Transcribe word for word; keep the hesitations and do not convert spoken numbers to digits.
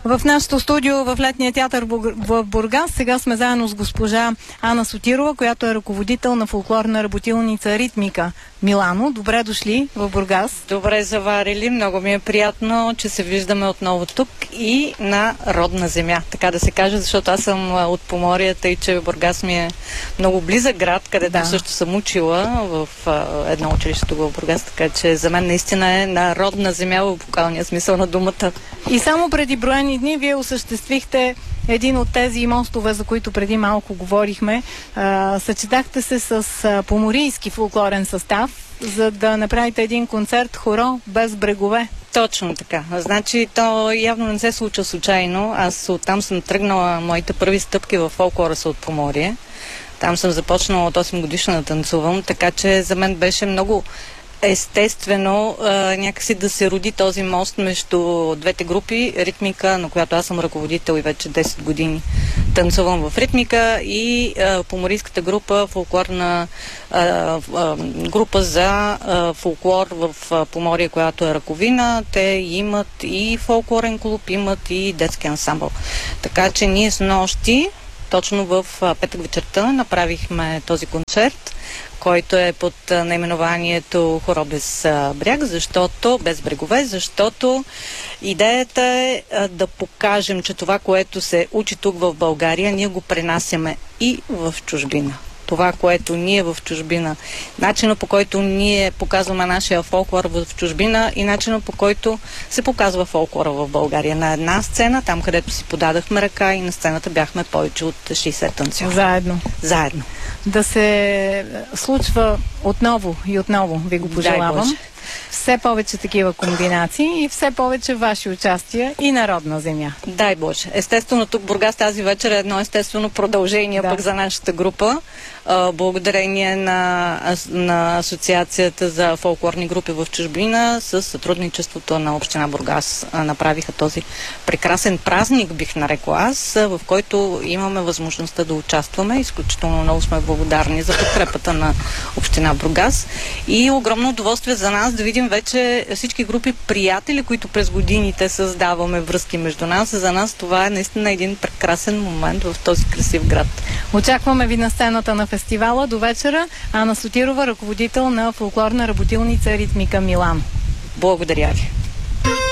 В нашото студио в Летния театър в Бургас сега сме заедно с госпожа Ана Сотирова, която е ръководител на фолклорна работилница Ритмика Милано. Добре дошли в Бургас. Добре заварили. Много ми е приятно, че се виждаме отново тук и на родна земя, така да се каже, защото аз съм от Поморията и че Бургас ми е много близък град, където да. също съм учила в едно училище в Бургас, така че за мен наистина е на родна земя в буквалния смисъл на думата. И само преди броени дни вие осъществихте един от тези мостове, за които преди малко говорихме. А, съчетахте се с а, поморийски фолклорен състав, за да направите един концерт хоро без брегове. Точно така. Значи то явно не се случва случайно. Аз оттам съм тръгнала, моите първи стъпки в фолклора са от Поморие. Там съм започнала от осем годишна да танцувам, така че за мен беше много естествено а, някакси да се роди този мост между двете групи. Ритмика, на която аз съм ръководител и вече десет години танцувам в Ритмика, и а, поморийската група, фолклорна а, а, група за а, фолклор в а, Поморие, която е Раковина. Те имат и фолклорен клуб, имат и детски ансамбъл. Така че ние с нощи, точно в а, петък вечерта, направихме този концерт, който е под наименованието Хоро без бряг, защото без брегове, защото идеята е да покажем, че това, което се учи тук в България, ние го пренасяме и в чужбина. Това, което ние в чужбина, начинът по който ние показваме нашия фолклор в чужбина и начинът по който се показва фолклора в България. На една сцена, там където си подадахме ръка, и на сцената бяхме повече от шейсет танцори. Заедно. Заедно. Да се случва отново и отново, ви го пожелавам. Все повече такива комбинации и все повече ваши участия и народна земя. Дай Боже. Естествено, тук Бургас тази вечер е едно естествено продължение да. пък за нашата група. Благодарение на, на Асоциацията за фолклорни групи в чужбина с сътрудничеството на община Бургас направиха този прекрасен празник, бих нарекла аз, в който имаме възможността да участваме. Изключително много сме благодарни за подкрепата на община Бургас и огромно удоволствие за нас да видим вече всички групи приятели, които през годините създаваме връзки между нас. За нас това е наистина един прекрасен момент в този красив град. Очакваме ви на сцената на фестивала до вечера. Ана Сотирова, ръководител на фолклорна работилница Ритмика Милано. Благодаря ви.